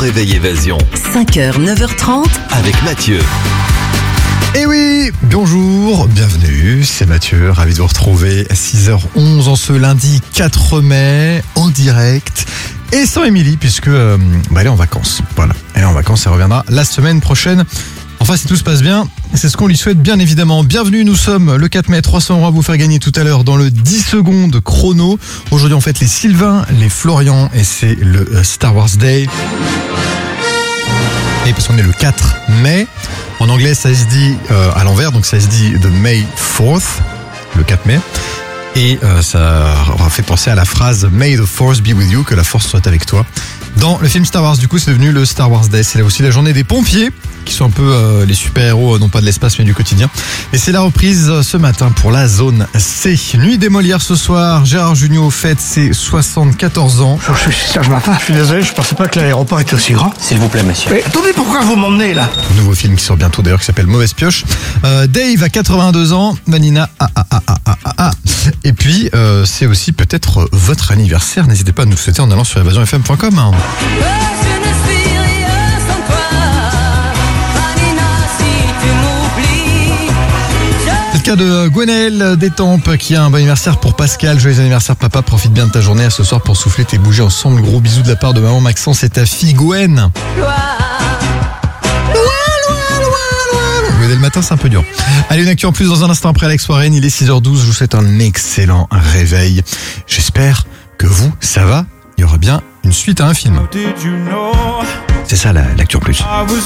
réveil évasion. 5h, 9h30 Avec Mathieu. Et oui, bonjour, bienvenue, c'est Mathieu, ravi de vous retrouver à 6h11 en ce lundi 4 mai, en direct, et sans Émilie, puisque elle est en vacances. Voilà, elle est en vacances, elle reviendra la semaine prochaine. Enfin, si tout se passe bien, c'est ce qu'on lui souhaite bien évidemment. Bienvenue, nous sommes le 4 mai, 300 € à vous faire gagner tout à l'heure dans le 10 secondes chrono. Aujourd'hui, on fête les Sylvain, les Florian, et c'est le Star Wars Day. Et parce qu'on est le 4 mai, en anglais ça se dit à l'envers, donc ça se dit The May 4th, le 4 mai. Et ça fait penser à la phrase May the Force be with you, que la force soit avec toi. Dans le film Star Wars, du coup, c'est devenu le Star Wars Day. C'est là aussi la journée des pompiers, qui sont un peu les super-héros, non pas de l'espace, mais du quotidien. Et c'est la reprise ce matin pour la zone C. Nuit des Molières ce soir. Gérard Jugnot fête ses 74 ans. Je suis Serge Martin, je suis désolé, je pensais pas que l'aéroport était aussi grand. S'il vous plaît, monsieur. Mais attendez, pourquoi vous m'emmenez là? Nouveau film qui sort bientôt d'ailleurs, qui s'appelle Mauvaise Pioche. Dave a 82 ans. Vanina Et puis, c'est aussi peut-être votre anniversaire. N'hésitez pas à nous le souhaiter en allant sur evasionfm.com. C'est le cas de Gwenaël Détampes qui a un bon anniversaire pour Pascal. Joyeux anniversaire papa, profite bien de ta journée à ce soir pour souffler tes bougies ensemble. Gros bisous de la part de maman Maxence et ta fille Gwen. Dès le matin, c'est un peu dur. Allez, une actu en plus dans un instant après Alex Warren. Il est 6h12. Je vous souhaite un excellent réveil. J'espère que vous, ça va. Il y aura bien une suite à un film. C'est ça l'actu en plus.